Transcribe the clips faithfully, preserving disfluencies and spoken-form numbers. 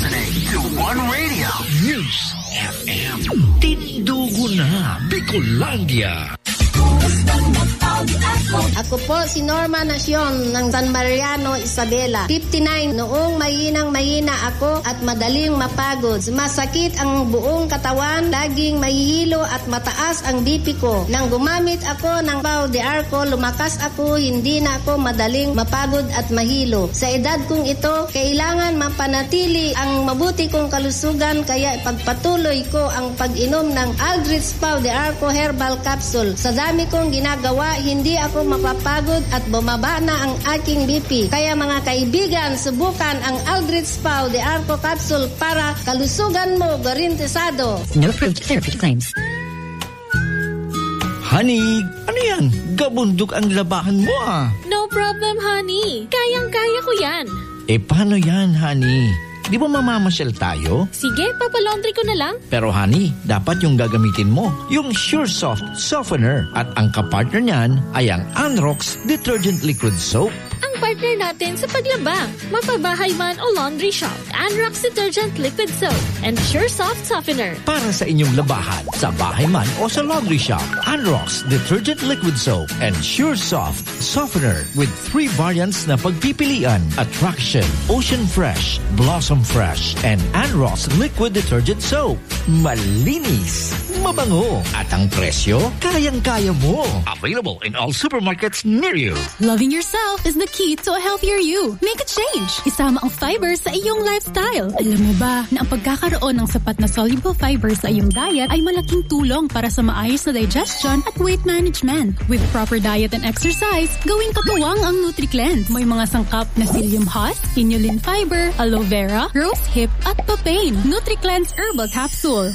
listening to One Radio News F M. Tindugo na Bicolandia. Ako po si Norma Nacion ng San Mariano, Isabela. fifty-nine. Noong mahinang mahina ako at madaling mapagod. Masakit ang buong katawan, laging mahihilo at mataas ang B P ko. Nang gumamit ako ng Pau de Arco, lumakas ako, hindi na ako madaling mapagod at mahilo. Sa edad kong ito, kailangan mapanatili ang mabuti kong kalusugan, kaya pagpatuloy ko ang pag-inom ng Aldrich Pau de Arco Herbal Capsule. Sa dami kong ginagawa, hindi ako mapapagod at bumaba na ang aking B P. Kaya mga kaibigan, subukan ang Aldrich Pau de Arco Capsule para kalusugan mo garantisado. No approved therapy claims. Honey, ano yan? Gabundok ang labahan mo ah. No problem, honey. Kayang-kaya ko yan. Eh, paano yan, honey? Di ba mamamasyal tayo? Sige, papalaundry ko na lang. Pero honey, dapat yung gagamitin mo, yung Sure Soft Softener. At ang kapartner niyan ay ang Anrox Detergent Liquid Soap. Ang partner natin sa paglaba, mapabahay man o laundry shop, Anrox Detergent Liquid Soap and Sure Soft Softener. Para sa inyong labahan, sa bahay man o sa laundry shop, Anrox Detergent Liquid Soap and Sure Soft Softener with three variants na pagpipilian: Attraction, Ocean Fresh, Blossom Fresh, and Anrox Liquid Detergent Soap. Malinis, mabango, at ang presyo, kayang-kaya mo. Available in all supermarkets near you. Loving yourself is the key to a healthier you. Make a change. Isama ang fiber sa iyong lifestyle. Alam mo ba na ang pagkakaroon ng sapat na soluble fiber sa iyong diet ay malaking tulong para sa maayos na digestion at weight management. With proper diet and exercise, gawing katuwang ang NutriCleanse. May mga sangkap na psyllium husk, inulin fiber, aloe vera, rose hip, at papain. NutriCleanse Herbal Capsule.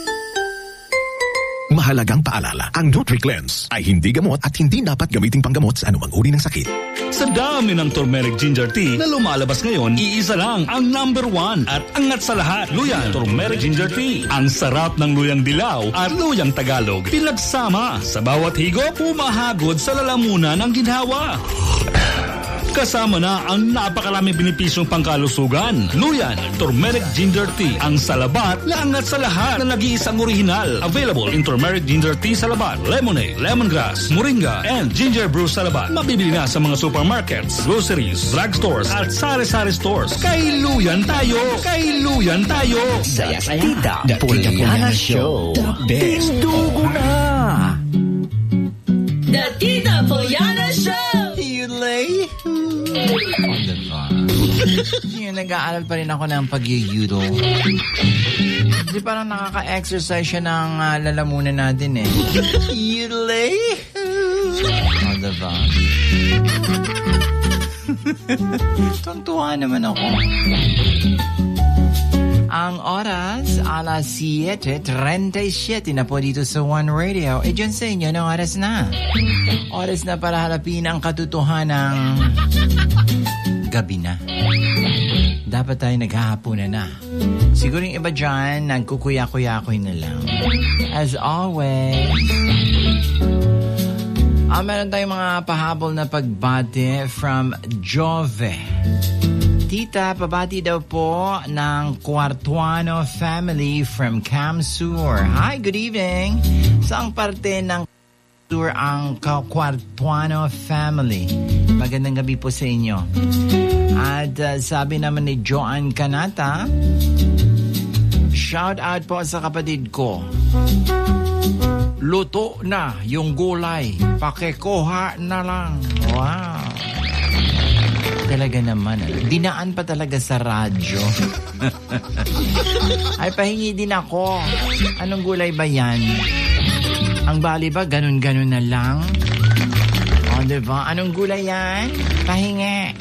Mahalagang paalala, ang NutriCleanse ay hindi gamot at hindi dapat gamiting panggamot sa anumang uri ng sakit. Sa dami ng turmeric ginger tea na lumalabas ngayon, iisa lang ang number one at angat sa lahat, Luyan Turmeric Ginger Tea. Ang sarap ng luyang dilaw at luyang Tagalog pinagsama. Sa bawat higop, pumahagod sa lalamunan ang ginhawa. Kasama na ang napakaraming benepisyong pangkalusugan. Luyan Turmeric Ginger Tea. Ang salabat na angat sa lahat na nag-iisang orihinal. Available in Turmeric Ginger Tea Salabat, Lemonade, Lemongrass, Moringa, and Ginger Brew Salabat. Mabibili na sa mga supermarkets, groceries, drugstores, at sari-sari stores. Kay Luyan tayo! Kay Luyan tayo! Saya saya Tita Poliana Show. The best. Tindugo na! The Tita Poliana Show! You lay? Oh, diba? Yung nag-aaral pa rin ako ng pag-yudo. Kasi parang nakaka-exercise siya ng uh, lalamunan natin eh. You lay? Oh, diba? Tuntua naman ako. Ang oras, alas siete trentaisiete na po dito sa One Radio. E dyan sa inyo, ng oras na. Oras na para halapin ang katotohanan ng gabi na. Dapat tayo naghahapunan na. Siguro yung iba dyan, nagkukuya-kuya-kuy na lang. As always, ah, meron tayong mga pahabol na pagbati from Jove. Tita, pabati daw po ng Cuartuano family from Camsur. Hi, good evening. Saang parte ng Camsur ang Cuartuano family? Magandang gabi po sa inyo. At uh, sabi naman ni Joan Canata, shout out po sa kapatid ko. Luto na yung gulay. Pakikuha na lang. Wow. Talaga naman. Dinaan pa talaga sa radyo. Ay, pahingi din ako. Anong gulay ba yan? Ang bali ba, ganun-ganun na lang? O, oh, diba? Anong gulay yan? Pahingi.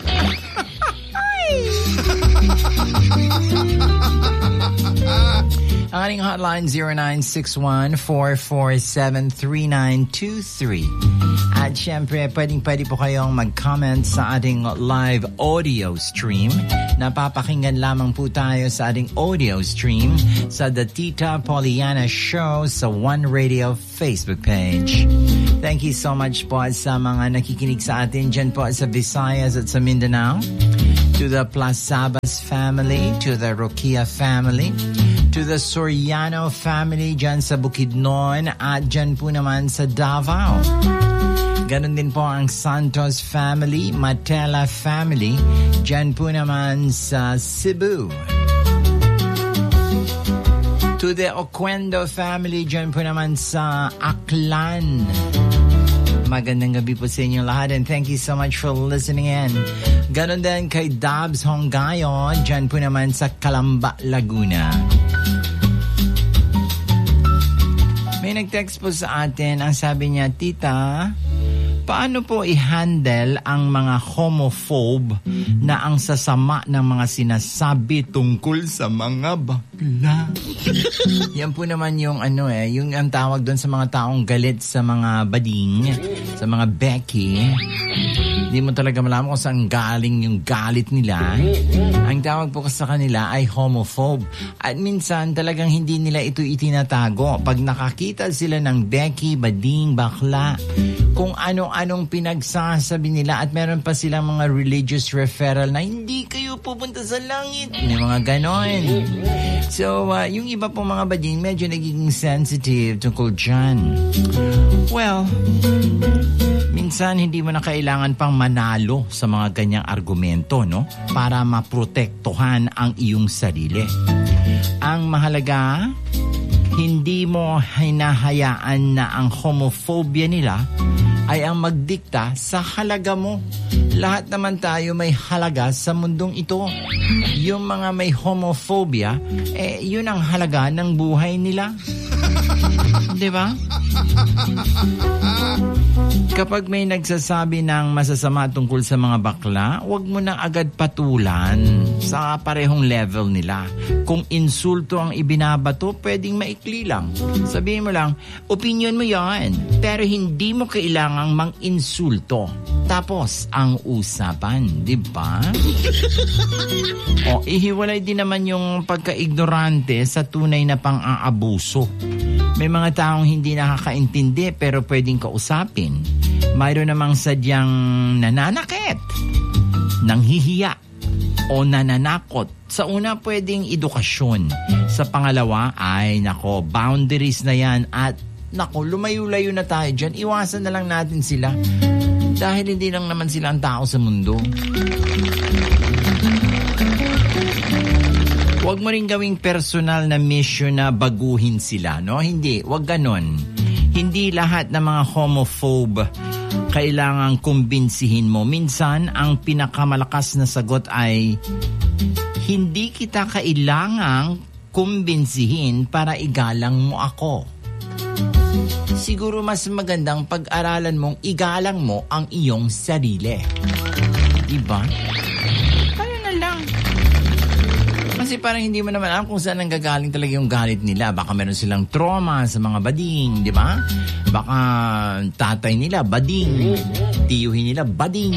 Ang ating hotline zero nine six one, four four seven, three nine two three. At syempre, pwedeng-pwede po kayong mag-comment sa ating live audio stream. Napapakinggan lamang po tayo sa ating audio stream sa The Tita Poliana Show sa One Radio Facebook page. Thank you so much po sa mga nakikinig sa atin dyan po sa Visayas at sa Mindanao. to the Plasabas family, to the Roquia family, to the Soriano family dyan sa Bukidnon at dyan po naman sa Davao. Ganon din po ang Santos family, Matela family, dyan po naman sa Cebu. To the Oquendo family, dyan po naman sa Aklan. Magandang gabi po sa inyo lahat and thank you so much for listening in. Ganon din kay Dabs Hongayo, dyan po naman sa Calamba, Laguna. May nag-text po sa atin, ang sabi niya, Tita, paano po i-handle ang mga homophobe na ang sasama ng mga sinasabi tungkol sa mga bakla? Yan po naman yung ano eh, yung ang tawag doon sa mga taong galit sa mga bading, sa mga Becky. Hindi mo talaga malaman kung saan galing yung galit nila. Ang tawag po sa kanila ay homophobe. At minsan talagang hindi nila ito itinatago. Pag nakakita sila ng Becky, bading, bakla, kung ano-anong pinagsasabi nila at meron pa silang mga religious referral na hindi kayo pupunta sa langit. May mga ganon. So, uh, yung iba pong mga bading medyo nagiging sensitive tungkol dyan. Well, minsan hindi mo na kailangan pang manalo sa mga ganyang argumento, no? Para maprotektuhan ang iyong sarili. Ang mahalaga, hindi mo hinahayaan na ang homophobia nila ay ang magdikta sa halaga mo. Lahat naman tayo may halaga sa mundong ito. Yung mga may homophobia, eh, yun ang halaga ng buhay nila. Diba? Kapag may nagsasabi ng masasama tungkol sa mga bakla, huwag mo na agad patulan sa parehong level nila. Kung insulto ang ibinabato, pwedeng maikli lang. Sabihin mo lang, opinion mo yan, pero hindi mo kailangang mang-insulto. Tapos, ang usapan, di ba? O, ihiwalay din naman yung pagka-ignorante sa tunay na pang-aabuso. May mga taong hindi nakakaintindi pero pwedeng kausapin. Mayroon namang sadyang nananakit, nanghihiya, o nananakot. Sa una, pwedeng edukasyon. Sa pangalawa, ay nako, boundaries na yan. At nako, lumayo-layo na tayo dyan. Iwasan na lang natin sila. Dahil hindi lang naman sila ang tao sa mundo. Huwag mo rin gawing personal na mission na baguhin sila, no? Hindi, huwag ganon. Hindi lahat ng mga homophobe kailangang kumbinsihin mo. Minsan, ang pinakamalakas na sagot ay, hindi kita kailangang kumbinsihin para igalang mo ako. Siguro mas magandang pag-aralan mong igalang mo ang iyong sarili. Diba? Kaya na lang. Kasi parang hindi mo naman alam kung saan nanggagaling talaga yung galit nila. Baka meron silang trauma sa mga bading, di ba? Baka tatay nila, bading. Tiyuhin nila, bading.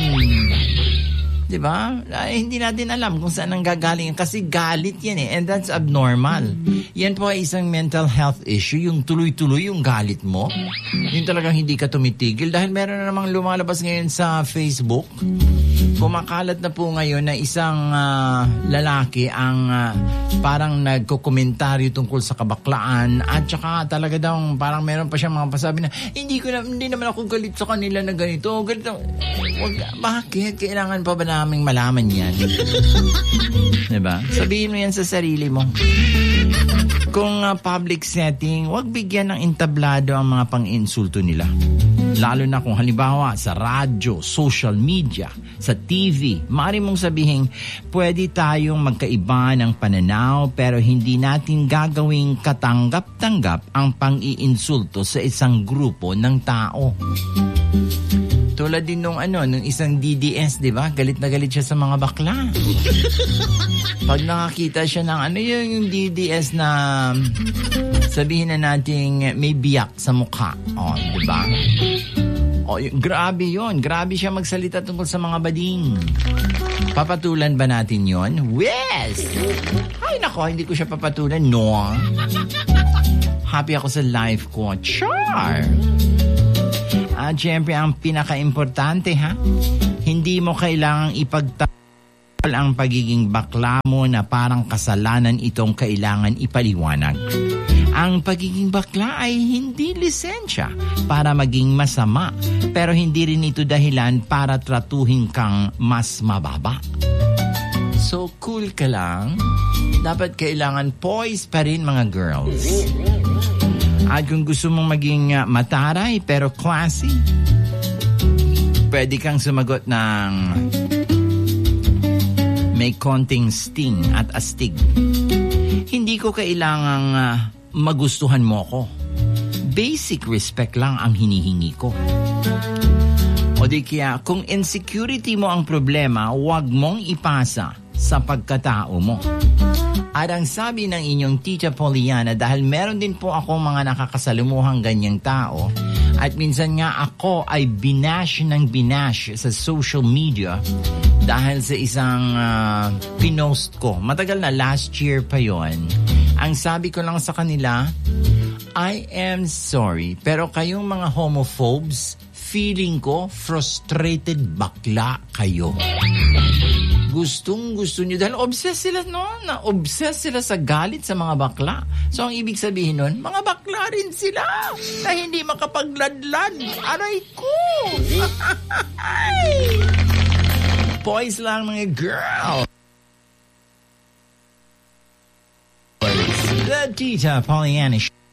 Di ba? Ay, hindi natin alam kung saan nanggagaling. Kasi galit yan eh. And that's abnormal. Yan po ay isang mental health issue. Yung tuloy-tuloy yung galit mo. Yung talagang hindi ka tumitigil. Dahil meron na namang lumalabas ngayon sa Facebook. Kumakalat na po ngayon na isang uh, lalaki ang uh, parang nagkokomentaryo tungkol sa kabaklaan at saka talaga daw parang meron pa siyang mga pasabi na hindi ko na, hindi naman ako galit sa kanila na ganito. Ganito. Wag, bakit? Kailangan pa ba naming malaman yan? Diba? Sabihin mo yan sa sarili mo. Kung uh, public setting, wag bigyan ng entablado ang mga pang-insulto nila. Lalo na kung halimbawa sa radyo, social media, sa T V, maaari mong sabihin, pwede tayong magkaiba ng pananaw pero hindi natin gagawing katanggap-tanggap ang pang-iinsulto sa isang grupo ng tao. Tulad din nung ano, nung isang D D S, di ba? Galit na galit siya sa mga bakla. Pag nakakita siya ng ano yung, yung D D S na sabihin na nating may biyak sa mukha. O, di ba? O, y- grabe yon. Grabe siya magsalita tungkol sa mga bading. Papatulan ba natin yon? Yes! Ay, nako, hindi ko siya papatulan. No. Happy ako sa life ko. Char! At syempre, ang pinaka-importante, ha? Hindi mo kailangang ipagta ang pagiging bakla mo na parang kasalanan itong kailangan ipaliwanag. Ang pagiging bakla ay hindi lisensya para maging masama, pero hindi rin ito dahilan para tratuhin kang mas mababa. So cool ka lang. Dapat kailangan poise pa rin mga girls. At kung gusto mong maging uh, mataray pero classy, pwede kang sumagot ng may konting sting at astig. Hindi ko kailangang uh, magustuhan mo ko. Basic respect lang ang hinihingi ko. O di kaya, kung insecurity mo ang problema, huwag mong ipasa sa pagkatao mo. At ang sabi ng inyong Tita Poliana, dahil meron din po ako mga nakakasalumuhang ganyang tao, at minsan nga ako ay binash ng binash sa social media dahil sa isang uh, pinost ko. Matagal na, last year pa yon. Ang sabi ko lang sa kanila, I am sorry, pero kayong mga homophobes, feeling ko frustrated bakla kayo. Gustong gusto nyo dahil obsessed sila no, na obsessed sila sa galit sa mga bakla. So ang ibig sabihin nun, mga bakla rin sila na hindi makapagladlad. Aray ko! Poise lang mga girl. The Tita Poliana Show.